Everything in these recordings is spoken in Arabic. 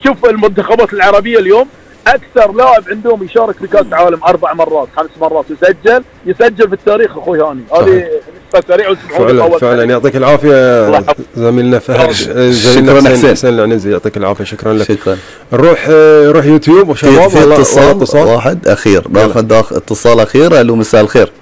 شوف المنتخبات العربيه اليوم اكثر لاعب عندهم يشارك في كاس العالم 4 مرات 5 مرات يسجل في التاريخ اخوي هاني. هذه نسبه سريعه فعلا يعطيك العافيه زميلنا فهد. شكرا حسين العنزي، يعطيك العافيه. شكرا لك. شكرا. نروح يوتيوب وشباب. في اتصال واحد اخير، ناخذ اتصال اخير. الو مساء الخير.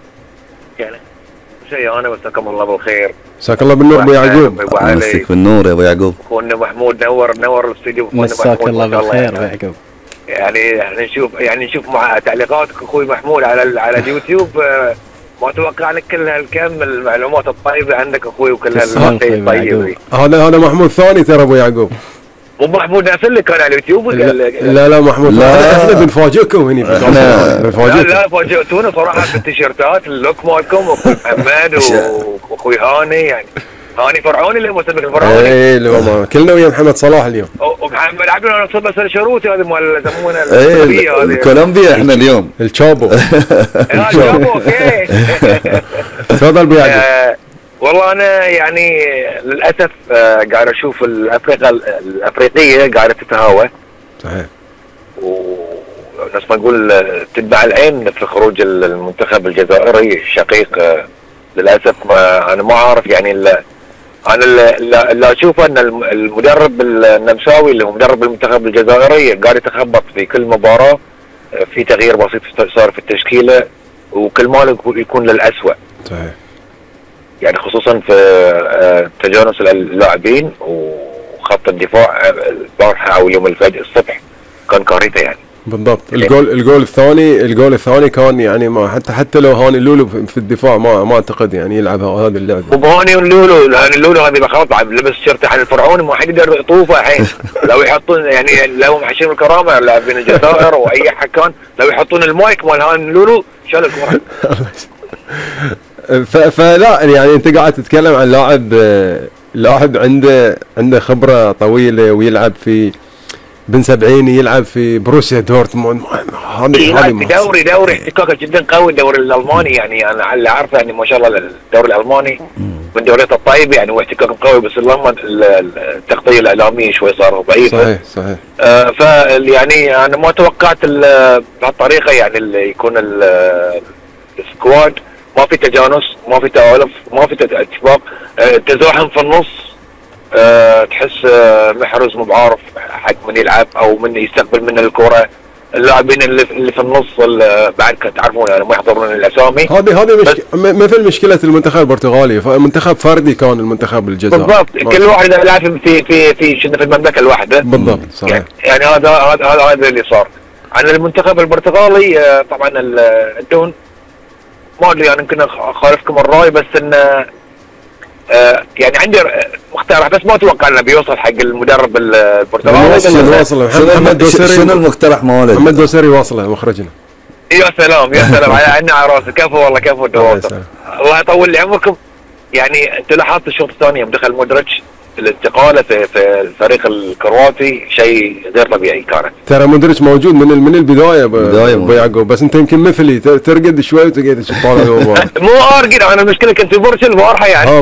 انا مساكم الله بالخير. مساك الله بالنور ابو يعقوب. مساك بالنور يا ابو يعقوب. اخونا محمود نور الاستوديو. مساك الله بالخير ابو يعقوب. يعني نشوف مع تعليقاتك اخوي محمود على اليوتيوب، ما اتوقع لك كل هالكم المعلومات الطيبه عندك اخوي وكل هالشيء الطيب. هذا محمود ثاني ترى ابو يعقوب. مو محمود نفس اللي كان على اليوتيوب. لا محمود، لا احنا بنفاجئكم هنا. لا فاجئتونا صراحه بالتيشيرتات اللوك مالكم، اخوي محمد واخوي هاني. يعني هاني فرعوني اللي مسبق الفرعوني. اي كلنا ويا محمد صلاح اليوم. ومحمد عبد الله نصب بس الشروطي هذا مال يسمونه كولومبيا احنا اليوم. الشابو. الشابو اوكي. تفضل ابو يعقوب. والله انا يعني للاسف قاعد اشوف الافريقيه قاعده تتهاوى. صحيح. وناس ما نقول تتبع العين في خروج المنتخب الجزائري الشقيق. للاسف انا ما اعرف يعني انا اللي اشوفه ان المدرب النمساوي اللي هو مدرب المنتخب الجزائري قاعد يتخبط في كل مباراه، في تغيير بسيط صار في التشكيله وكل ما يكون للأسوأ. صحيح. يعني خصوصا في تجانس اللاعبين وخط الدفاع البارحه او يوم الفجر الصبح كان كارثه يعني. بالضبط. الجول الثاني كان يعني ما حتى لو هاني لولو في الدفاع ما اعتقد يعني يلعب هذه اللعبه. وهاني لولو هذه خلاص لبس شرطه على الفرعوني ما حد يقدر يطوفه الحين. لو يحطون يعني لو محشين الكرامه لاعبين الجزائر واي حكان لو يحطون المايك مال هاني لولو شال الكره. فلا يعني انت قاعد تتكلم عن لاعب عنده خبره طويله ويلعب في بن 70 يلعب في بروسيا دورتموند. هذا دوري احتكاكه جدا قوي. الدوري الالماني يعني انا اللي عارفه يعني ما شاء الله الدوري الالماني من الدوريات الطيبه يعني واحتكاكه قوي، بس لما التغطيه الاعلاميه شوي صاروا ضعيفه. صحيح. يعني انا ما توقعت بهالطريقه يعني اللي يكون السكواد ما في تجانس، ما في تآلف، ما في اتفاق، تزاحم في النص. تحس محرز مو بعارف حق من يلعب او من يستقبل من الكره. اللاعبين اللي في النص بعد تعرفون يعني ما يحضرون الاسامي. هذه مثل مشكله المنتخب البرتغالي، منتخب فردي كان المنتخب الجزائري. بالضبط. كل واحد يلعب في المملكه الواحده. بالضبط. صحيح. يعني هذا اللي صار. عن المنتخب البرتغالي طبعا الدون ما ادري يعني يمكن اخالفكم الراي، بس انه يعني عندي مقترح بس ما اتوقع انه بيوصل حق المدرب البرتغالي. شنو المقترح مالك؟ محمد دوسري واصله مخرجنا. يا سلام على عنا على راسي. كفو والله كفو الدواسر. الله يطول لي عمركم. يعني انت لاحظت الشوط الثاني يوم دخل مودريتش الانتقاله في الفريق الكرواتي شيء غير طبيعي كانت. ترى مودريتش موجود من البدايه ابو يعقوب، بس انت يمكن مثلي ترقد شوي وتقعد تطالع المباراه. مو ارقد انا المشكله كنت في برج البارحه يعني.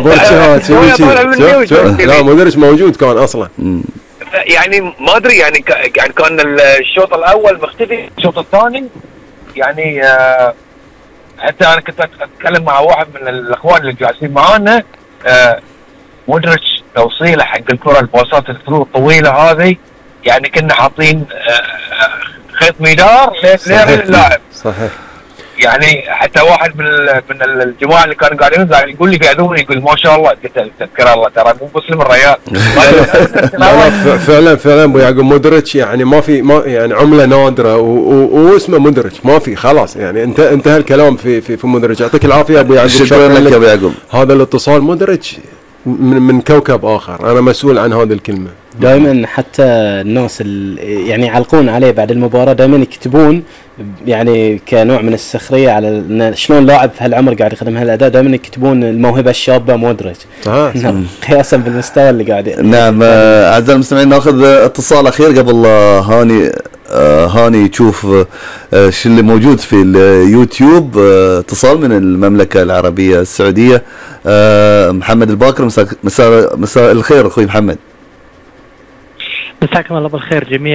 لا مودريتش موجود كان اصلا. يعني ما ادري يعني كان الشوط الاول مختفي، الشوط الثاني يعني حتى انا كنت اتكلم مع واحد من الاخوان اللي جالسين معانا. مودريتش توصيله حق الكره الباصات الثرو الطويله هذه يعني كنا حاطين خيط ميدار للاعب. صحيح. يعني حتى واحد من الجماعه اللي كانوا قاعدين يقول لي بيعذوني يقول ما شاء الله تذكر الله ترى مو مسلم الريال. فعلا ابو يعقوب مودريتش يعني ما يعني عمله نادره واسمه مودريتش ما في خلاص يعني انتهى الكلام في مودريتش. يعطيك العافيه ابو يعقوب. شكرا لك يا ابو يعقوب. هذا الاتصال مودريتش من كوكب اخر، انا مسؤول عن هذه الكلمه. دائما حتى الناس يعني يعلقون عليه بعد المباراه دائما يكتبون يعني كنوع من السخريه على شلون لاعب في هالعمر قاعد يقدم هالاداء، دائما يكتبون الموهبه الشابه مودريتش قياسا بالمستوى اللي قاعد. نعم اعزائي المستمعين ناخذ اتصال اخير قبل هاني تشوف شو اللي موجود في اليوتيوب. اتصال من المملكه العربيه السعوديه. محمد الباكر مساء الخير اخوي محمد. مساكم الله بالخير جميعا.